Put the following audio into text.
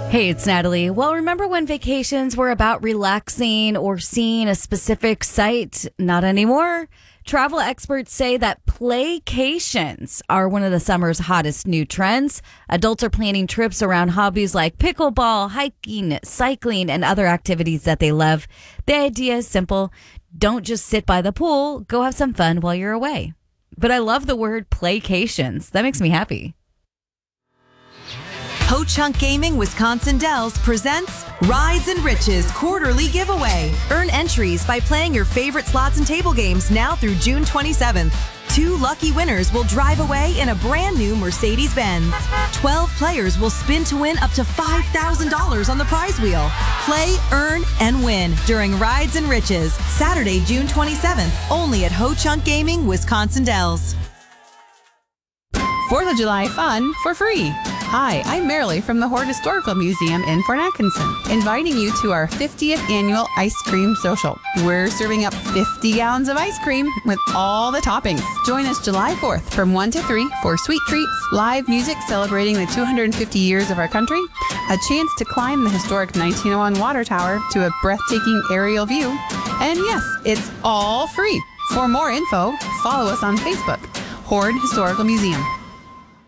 Hey, it's Natalie. Well, remember when vacations were about relaxing or seeing a specific site? Not anymore. Travel experts say that playcations are one of the summer's hottest new trends. Adults are planning trips around hobbies like pickleball, hiking, cycling, and other activities that they love. The idea is simple. Don't just sit by the pool. Go have some fun while you're away. But I love the word playcations. That makes me happy. Ho Chunk Gaming Wisconsin Dells presents Rides and Riches quarterly giveaway. Earn entries by playing your favorite slots and table games now through June 27th. 2 lucky winners will drive away in a brand new Mercedes-Benz. 12 players will spin to win up to $5,000 on the prize wheel. Play, earn, and win during Rides and Riches, Saturday, June 27th, only at Ho Chunk Gaming Wisconsin Dells. 4th of July fun for free. Hi, I'm Marilee from the Hoard Historical Museum in Fort Atkinson, inviting you to our 50th annual ice cream social. We're serving up 50 gallons of ice cream with all the toppings. Join us July 4th from 1 to 3 for sweet treats, live music celebrating the 250 years of our country, a chance to climb the historic 1901 water tower to a breathtaking aerial view, and yes, it's all free. For more info, follow us on Facebook, Hoard Historical Museum.